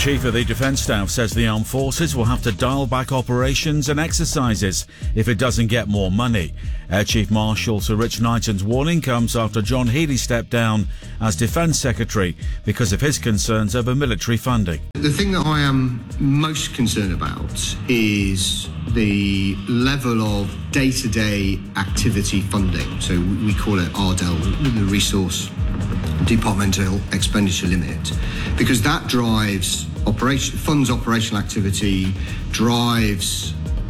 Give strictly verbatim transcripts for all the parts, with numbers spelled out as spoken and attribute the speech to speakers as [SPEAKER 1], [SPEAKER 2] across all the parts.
[SPEAKER 1] Chief of the Defence Staff says the armed forces will have to dial back operations and exercises if it doesn't get more money. Air Chief Marshal Sir Rich Knighton's warning comes after John Healey stepped down as Defence Secretary because of his concerns over military funding.
[SPEAKER 2] The thing that I am most concerned about is the level of day-to-day activity funding. So we call it R D E L, the Resource Departmental Expenditure Limit, because that drives operation, funds operational activity, drives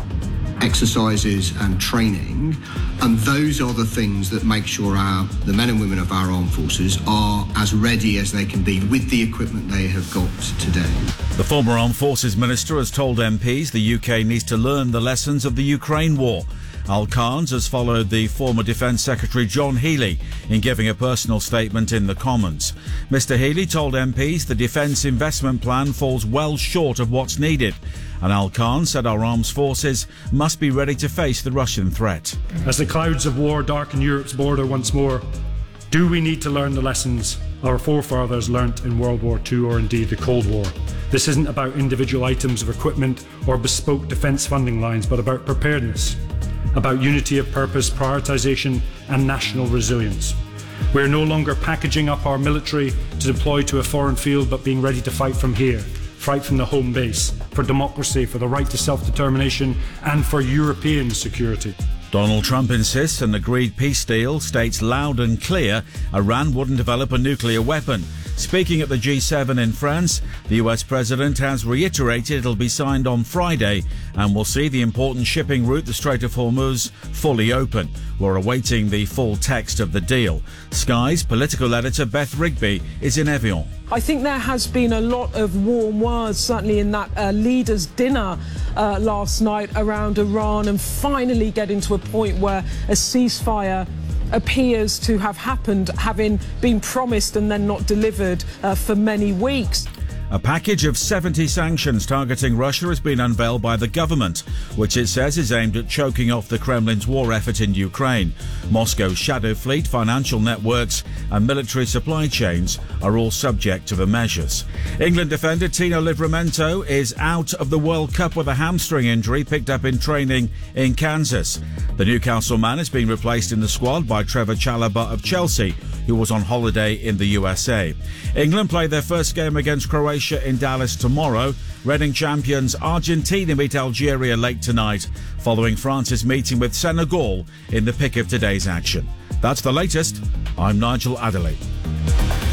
[SPEAKER 2] exercises and training, and those are the things that make sure our the men and women of our armed forces are as ready as they can be with the equipment they have got today.
[SPEAKER 1] The former Armed Forces Minister has told M Ps the U K needs to learn the lessons of the Ukraine war. Al Carnes has followed the former Defence Secretary John Healey in giving a personal statement in the Commons. Mister Healey told M Ps the defence investment plan falls well short of what's needed, and Al Carnes said our armed forces must be ready to face the Russian threat.
[SPEAKER 3] As the clouds of war darken Europe's border once more, do we need to learn the lessons our forefathers learnt in World War Two or indeed the Cold War? This isn't about individual items of equipment or bespoke defence funding lines, but about preparedness, about unity of purpose, prioritisation and national resilience. We are no longer packaging up our military to deploy to a foreign field, but being ready to fight from here, fight from the home base, for democracy, for the right to self-determination and for European security.
[SPEAKER 1] Donald Trump insists an agreed peace deal states loud and clear Iran wouldn't develop a nuclear weapon. Speaking at the G seven in France, the U S president has reiterated it'll be signed on Friday and will see the important shipping route, the Strait of Hormuz, fully open. We're awaiting the full text of the deal. Sky's political editor Beth Rigby is in Evian.
[SPEAKER 4] I think there has been a lot of warm words, certainly in that uh, leaders' dinner uh, last night around Iran, and finally getting to a point where a ceasefire appears to have happened, having been promised and then not delivered uh, for many weeks.
[SPEAKER 1] A package of seventy sanctions targeting Russia has been unveiled by the government, which it says is aimed at choking off the Kremlin's war effort in Ukraine. Moscow's shadow fleet, financial networks and military supply chains are all subject to the measures. England defender Tino Livramento is out of the World Cup with a hamstring injury picked up in training in Kansas. The Newcastle man is being replaced in the squad by Trevor Chalobah of Chelsea, who was on holiday in the U S A. England play their first game against Croatia in Dallas tomorrow. Reigning champions Argentina meet Algeria late tonight, following France's meeting with Senegal in the pick of today's action. That's the latest. I'm Nigel Adderley.